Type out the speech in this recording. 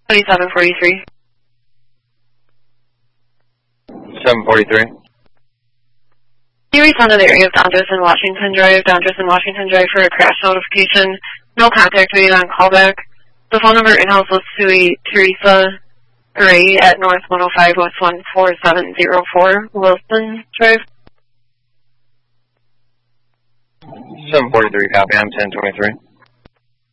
2743. 743. You respond to the area of Dondas and Washington Drive for a crash notification. No contact made on callback. The phone number in-house was Teresa Ray at North 105 West 14704 Wilson Drive. 743, copy. I'm 1023.